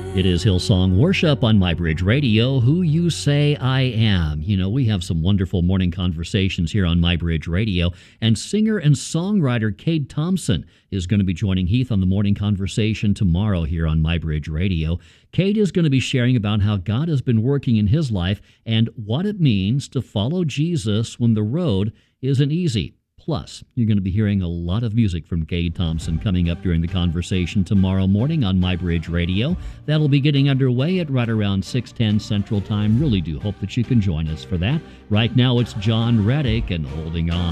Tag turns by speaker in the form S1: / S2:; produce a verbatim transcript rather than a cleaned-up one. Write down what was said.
S1: It is Hillsong Worship on MyBridge Radio, Who You Say I Am. You know, we have some wonderful morning conversations here on MyBridge Radio, and singer and songwriter Cade Thompson is going to be joining Heath on the morning conversation tomorrow here on MyBridge Radio. Cade is going to be sharing about how God has been working in his life and what it means to follow Jesus when the road isn't easy. Plus, you're going to be hearing a lot of music from Cade Thompson coming up during the conversation tomorrow morning on MyBridge Radio. That'll be getting underway at right around six ten Central Time. Really do hope that you can join us for that. Right now, it's John Reddick and Holding On.